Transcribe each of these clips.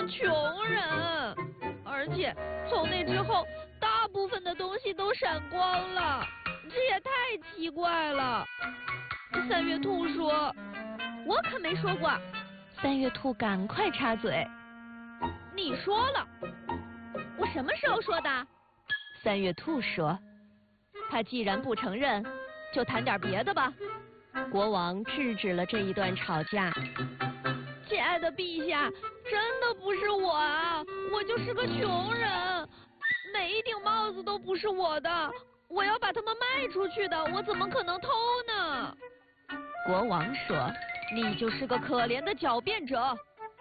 个穷人，而且从那之后，大部分的东西都闪光了，这也太奇怪了。三月兔说：“ 我可没说过。” 三月兔赶快插嘴：“ 你说了。” 我什么时候说的？ 三月兔说：“他既然不承认，就谈点别的吧。”国王制止了这一段吵架。 亲爱的陛下，真的不是我啊，我就是个穷人，每一顶帽子都不是我的，我要把它们卖出去的，我怎么可能偷呢？ 国王说：“你就是个可怜的狡辩者。”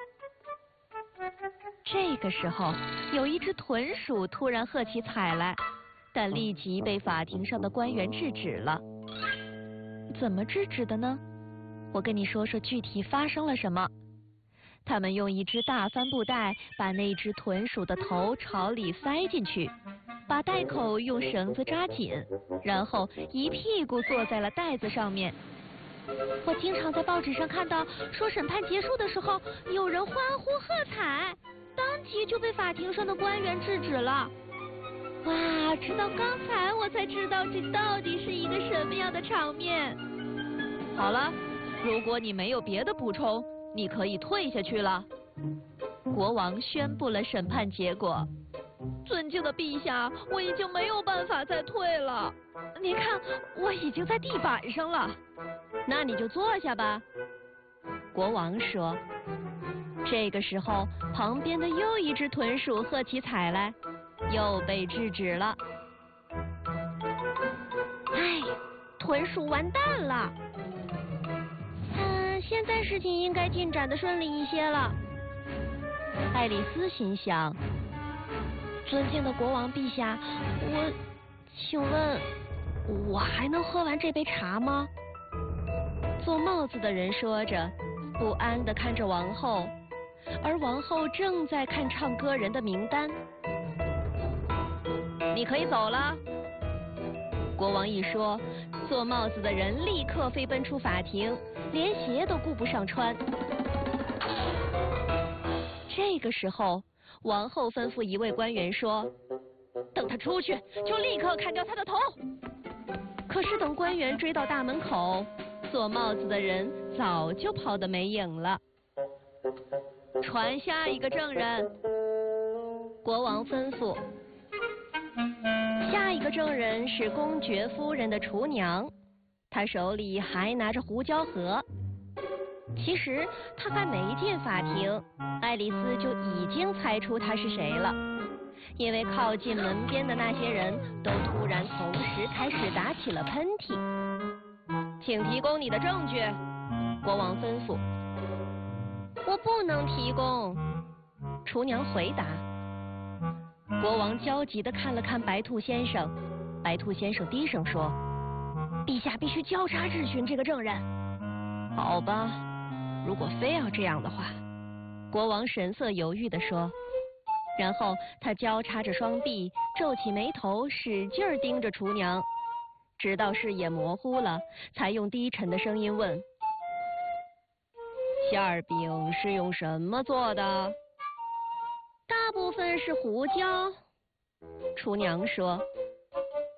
这个时候，有一只豚鼠突然喝起彩来，但立即被法庭上的官员制止了。怎么制止的呢？我跟你说说具体发生了什么。他们用一只大帆布袋把那只豚鼠的头朝里塞进去，把袋口用绳子扎紧，然后一屁股坐在了袋子上面。我经常在报纸上看到说审判结束的时候有人欢呼喝彩，当即就被法庭上的官员制止了。哇，直到刚才我才知道这到底是一个什么样的场面。好了，如果你没有别的补充，你可以退下去了。国王宣布了审判结果。 尊敬的陛下，我已经没有办法再退了。 你看，我已经在地板上了。那你就坐下吧。国王说。这个时候，旁边的又一只豚鼠喝起彩来，又被制止了。 哎，豚鼠完蛋了。现在事情应该进展得顺利一些了。 爱丽丝心想： 尊敬的国王陛下，请问，我还能喝完这杯茶吗？ 做帽子的人说着，不安地看着王后，而王后正在看唱歌人的名单。你可以走了。国王一说，做帽子的人立刻飞奔出法庭，连鞋都顾不上穿。这个时候，王后吩咐一位官员说：“等他出去，就立刻砍掉他的头。”可是等官员追到大门口，做帽子的人早就跑得没影了。传下一个证人，国王吩咐。下一个证人是公爵夫人的厨娘，她手里还拿着胡椒盒。其实她还没进法庭，爱丽丝就已经猜出她是谁了，因为靠近门边的那些人都突然同时开始打起了喷嚏。请提供你的证据，国王吩咐。我不能提供，厨娘回答。国王焦急地看了看白兔先生，白兔先生低声说：“陛下必须交叉质询这个证人。”好吧，如果非要这样的话，国王神色犹豫地说。然后他交叉着双臂，皱起眉头，使劲儿盯着厨娘，直到视野模糊了，才用低沉的声音问：“馅儿饼是用什么做的？”大部分是胡椒，厨娘说。